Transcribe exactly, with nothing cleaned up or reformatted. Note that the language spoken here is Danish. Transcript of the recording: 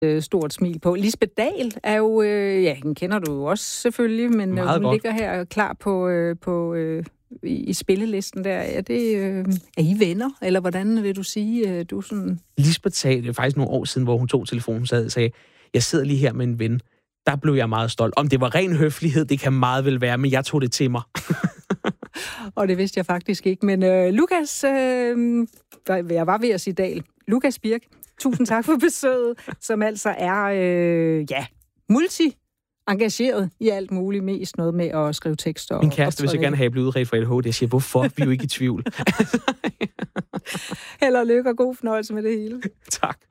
øh, stort smil på. Lisbeth Dahl er jo, øh, ja, hende kender du jo også selvfølgelig, men øh, hun godt. ligger her klar på, øh, på øh, i, i spillelisten der. Er, det, øh, er I venner, eller hvordan vil du sige? Øh, du sådan... Lisbeth sagde, det er faktisk nogle år siden, hvor hun tog telefonen og sagde, jeg sidder lige her med en ven. Der blev jeg meget stolt. Om det var ren høflighed, det kan meget vel være, men jeg tog det til mig. Og det vidste jeg faktisk ikke. Men øh, Lukas, øh, jeg var ved at sige Dahl. Lukas Birk, tusind tak for besøget, som altså er, øh, ja, multi-engageret i alt muligt, mest noget med at skrive tekster. Min kæreste vil så gerne have blevet udredt for A D H D. Jeg siger, hvorfor? Vi er jo ikke i tvivl. Held og lykke og god fornøjelse med det hele. Tak.